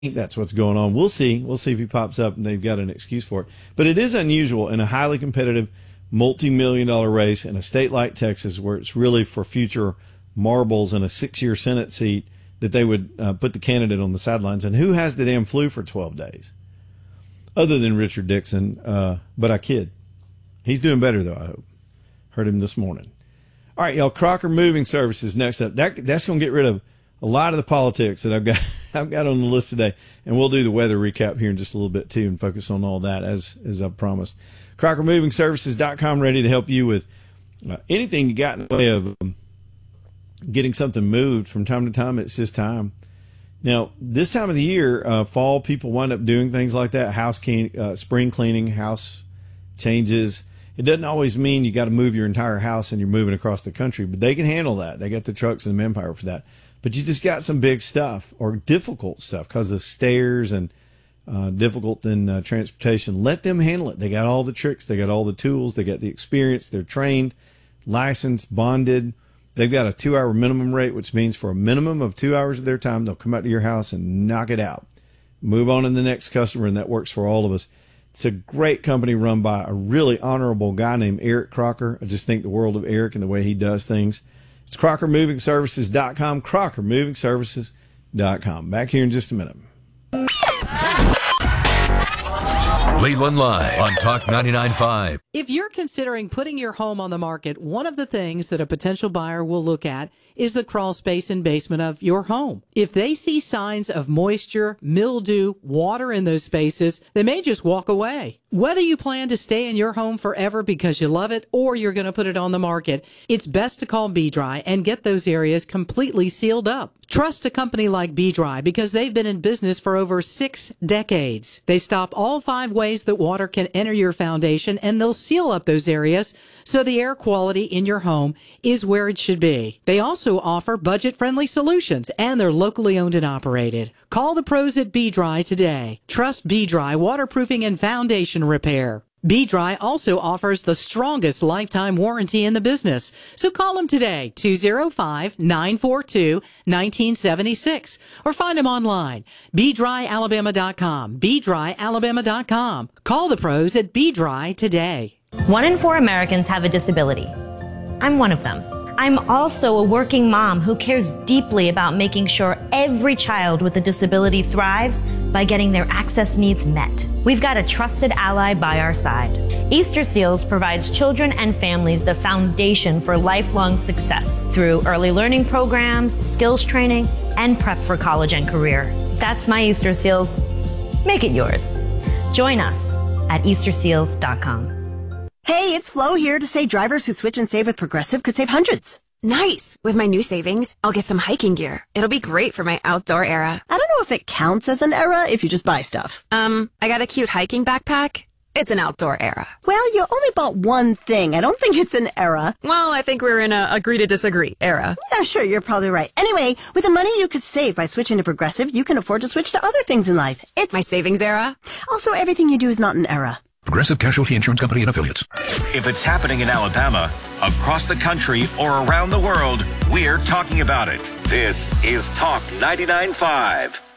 think that's what's going on. We'll see. We'll see if he pops up and they've got an excuse for it. But it is unusual in a highly competitive, multi-million-dollar race in a state like Texas, where it's really for future marbles in a 6-year Senate seat, that they would put the candidate on the sidelines. And who has the damn flu for 12 days? Other than Richard Dixon. But I kid. He's doing better, though, I hope. Heard him this morning. All right, y'all, Crocker Moving Services next up. That's going to get rid of a lot of the politics that I've got on the list today. And we'll do the weather recap here in just a little bit, too, and focus on all that, as I've promised. CrockerMovingServices.com, ready to help you with anything you got in the way of getting something moved. From time to time. It's just time. Now, this time of the year, fall, people wind up doing things like that. Spring cleaning, house changes. It doesn't always mean you got to move your entire house and you're moving across the country, but they can handle that. They got the trucks and the manpower for that. But you just got some big stuff or difficult stuff because of stairs and difficult in transportation. Let them handle it. They got all the tricks. They got all the tools. They got the experience. They're trained, licensed, bonded. They've got a 2-hour minimum rate, which means for a minimum of 2 hours of their time, they'll come out to your house and knock it out. Move on to the next customer, and that works for all of us. It's a great company run by a really honorable guy named Eric Crocker. I just think the world of Eric and the way he does things. It's CrockerMovingServices.com, CrockerMovingServices.com. Back here in just a minute. Cleveland Live on Talk 99.5. If you're considering putting your home on the market, one of the things that a potential buyer will look at is the crawl space and basement of your home. If they see signs of moisture, mildew, water in those spaces, they may just walk away. Whether you plan to stay in your home forever because you love it or you're going to put it on the market, it's best to call B-Dry and get those areas completely sealed up. Trust a company like B-Dry because they've been in business for over 6 decades. They stop all 5 ways that water can enter your foundation, and they'll seal up those areas so the air quality in your home is where it should be. They also offer budget-friendly solutions, and they're locally owned and operated. Call the pros at B-Dry today. Trust B-Dry waterproofing and foundation repair. B-Dry also offers the strongest lifetime warranty in the business. So call them today, 205-942-1976, or find them online, BDryAlabama.com, BDryAlabama.com. Call the pros at B-Dry today. 1 in 4 Americans have a disability. I'm one of them. I'm also a working mom who cares deeply about making sure every child with a disability thrives by getting their access needs met. We've got a trusted ally by our side. Easter Seals provides children and families the foundation for lifelong success through early learning programs, skills training, and prep for college and career. That's my Easter Seals. Make it yours. Join us at EasterSeals.com. Hey, it's Flo here to say drivers who switch and save with Progressive could save hundreds. Nice. With my new savings, I'll get some hiking gear. It'll be great for my outdoor era. I don't know if it counts as an era if you just buy stuff. I got a cute hiking backpack. It's an outdoor era. Well, you only bought one thing. I don't think it's an era. Well, I think we're in a agree to disagree era. Yeah, sure, you're probably right. Anyway, with the money you could save by switching to Progressive, you can afford to switch to other things in life. It's my savings era. Also, everything you do is not an era. Progressive Casualty Insurance Company and Affiliates. If it's happening in Alabama, across the country, or around the world, we're talking about it. This is Talk 99.5.